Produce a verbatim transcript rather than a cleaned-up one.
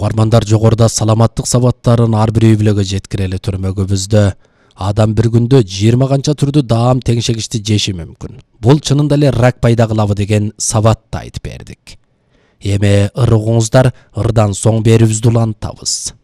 Угармандар жогоруда саламаттык сабаттарын ар бир үй бүлөгө жеткирели түрмөгүбүздө. Адам bir күндө жыйырма канча түрдүү даам теңшегичти жеши мүмкүн. Бул чынында эле рак пайда кылабы деген сабатты айтып бердик. Эми ырыгыңыздар ырдан соң берүүбүздү улантабыз.